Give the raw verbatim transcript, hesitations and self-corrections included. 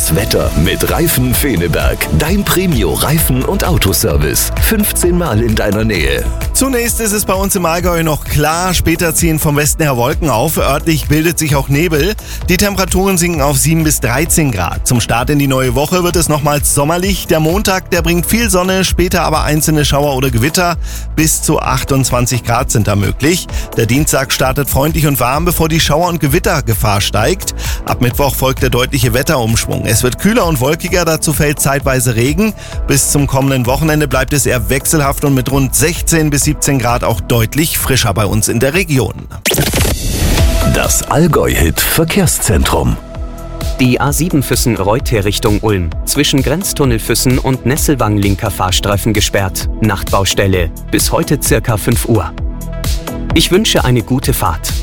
Das Wetter mit Reifen Feneberg. Dein Premio Reifen- und Autoservice. fünfzehn Mal in deiner Nähe. Zunächst ist es bei uns im Allgäu noch klar, später ziehen vom Westen her Wolken auf, örtlich bildet sich auch Nebel. Die Temperaturen sinken auf sieben bis dreizehn Grad. Zum Start in die neue Woche wird es nochmals sommerlich. Der Montag, der bringt viel Sonne, später aber einzelne Schauer oder Gewitter. Bis zu achtundzwanzig Grad sind da möglich. Der Dienstag startet freundlich und warm, bevor die Schauer- und Gewittergefahr steigt. Ab Mittwoch folgt der deutliche Wetterumschwung. Es wird kühler und wolkiger, dazu fällt zeitweise Regen. Bis zum kommenden Wochenende bleibt es eher wechselhaft und mit rund sechzehn bis siebzehn Grad auch deutlich frischer bei uns in der Region. Das Allgäu-Hit Verkehrszentrum. Die A sieben Füssen-Reutte Richtung Ulm. Zwischen Grenztunnel Füssen und Nesselwang linker Fahrstreifen gesperrt. Nachtbaustelle. Bis heute circa fünf Uhr. Ich wünsche eine gute Fahrt.